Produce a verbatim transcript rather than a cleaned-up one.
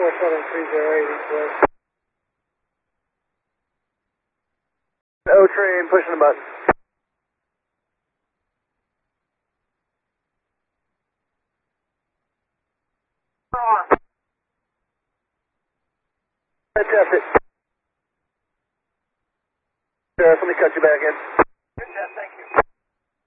four seven three zero eight east west. O train pushing the button. Test it. Sheriff, let me cut you back in.